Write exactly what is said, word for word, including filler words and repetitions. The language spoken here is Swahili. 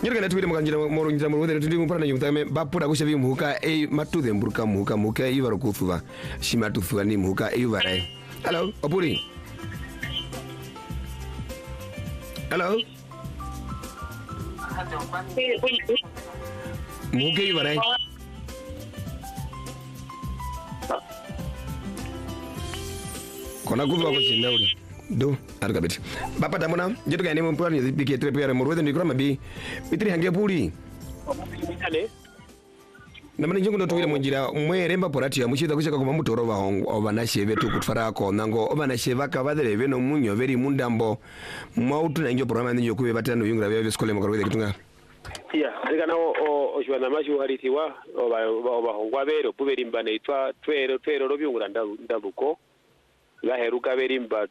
Nyirga natubire mukanjira moro njira moro ndi mupana nyumtame bapura kusha bi muhuka e matuthe mburuka muhuka muhuka ibaro kufuba shima tufuga ni muhuka e ubare. Hello, Opuri. Hello. Muhuka ibare. Kona kuva kuchina uri. Do argabit. Bapa tamona jetu ga ni mpana ni bike trepere moro ndi kura mabi. Bitri hange puli. Ale. Namani njungu notogire munjira mweremba porati ya mushita kushaka kuma mutoro ba obana shebe tu kutfara ko nango obana sheba kabadere beno munyo veri mundambo mautu na njo programa njo kube batano yungra bebe skole mukaro wede kitunga. Yeah, alikana o o shwana mashu haritiwa oba oba hongwa bero puberi mbane itwa twero twero robyungura ndabuko gaheruka berimba